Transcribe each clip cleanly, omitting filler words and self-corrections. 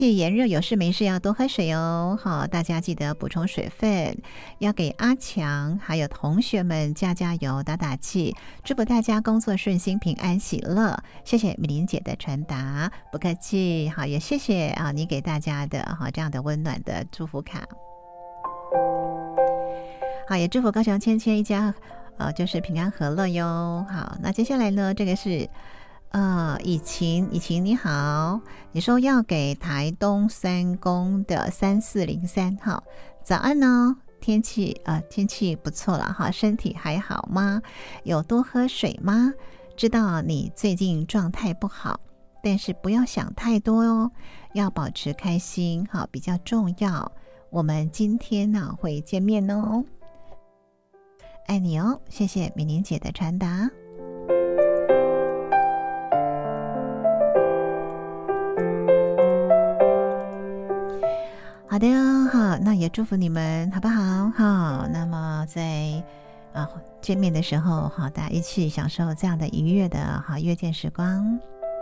炎热，有事没事要多喝水哦。好，大家记得补充水分，要给阿强还有同学们加加油、打打气，祝福大家工作顺心、平安喜乐。谢谢米玲姐的传达，不客气。好，也谢谢啊你给大家的这样的温暖的祝福卡。好，也祝福高雄芊芊一家就是平安和乐哟。好，那接下来呢，这个是以晴你好，你说要给台东三公的3403号，早安呢，天气不错了哈，身体还好吗？有多喝水吗？知道你最近状态不好，但是不要想太多哦，要保持开心哈，比较重要。我们今天呢会见面哦，爱你哦，谢谢美玲姐的传达。好的，好，那也祝福你们好不好？好，那么在见面的时候，好，大家一起享受这样的愉悦的约见时光。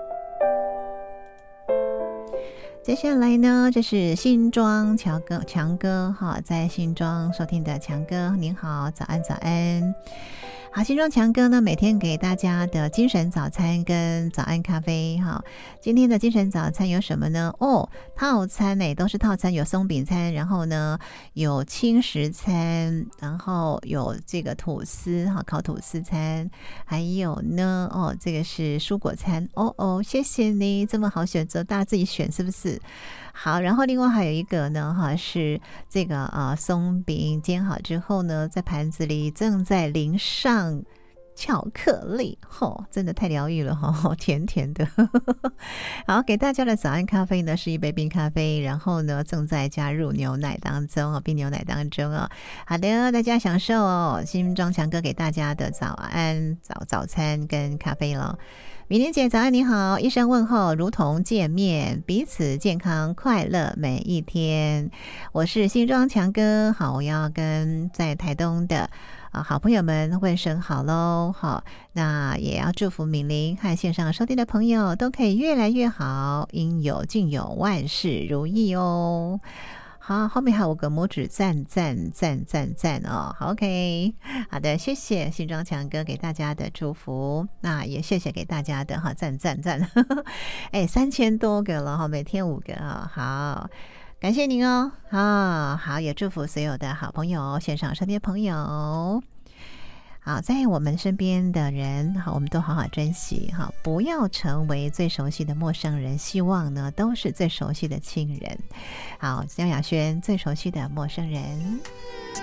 接下来呢，这是新庄强哥哈，在新庄收听的强哥，您好，早安早安。好，新庄强哥呢，每天给大家的精神早餐跟早安咖啡哈。今天的精神早餐有什么呢？套餐都是套餐，有松饼餐，然后呢有轻食餐，然后有这个吐司烤吐司餐，还有呢这个是蔬果餐。谢谢你这么好选择，大家自己选是不是？好，然后另外还有一个呢是这个松饼煎好之后呢，在盘子里正在淋上巧克力，真的太疗愈了甜甜的好，给大家的早安咖啡呢是一杯冰咖啡，然后呢正在加入牛奶当中冰牛奶当中好的，大家享受新庄强哥给大家的早安早餐跟咖啡了。米玲姐早安你好，一声问候如同见面，彼此健康快乐每一天。我是新庄强哥，好，我要跟在台东的好朋友们问声好咯。好，那也要祝福米玲和线上收听的朋友都可以越来越好，应有尽有，万事如意哦。好，后面还有个拇指赞好 OK， 好的，谢谢新庄强哥给大家的祝福，那也谢谢给大家的赞3000多个了每天5个好，感谢您哦好，也祝福所有的好朋友线上收听的朋友。好，在我们身边的人我们都好好珍惜不要成为最熟悉的陌生人，希望呢都是最熟悉的亲人。好，萧亚轩最熟悉的陌生人。